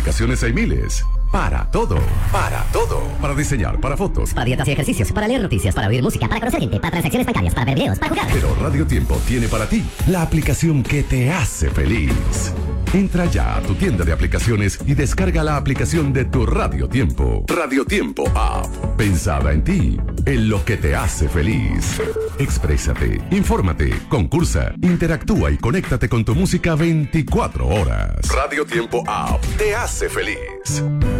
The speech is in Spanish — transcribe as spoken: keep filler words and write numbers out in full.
Aplicaciones hay miles. Para todo, para todo. Para diseñar, para fotos. Para dietas y ejercicios, para leer noticias, para oír música, para conocer gente, para transacciones bancarias, para ver videos, para jugar. Pero Radio Tiempo tiene para ti la aplicación que te hace feliz. Entra ya a tu tienda de aplicaciones y descarga la aplicación de tu Radio Tiempo. Radio Tiempo App. Pensada en ti, en lo que te hace feliz. Exprésate, infórmate, concursa, interactúa y conéctate con tu música veinticuatro horas. Radio Tiempo App te hace feliz.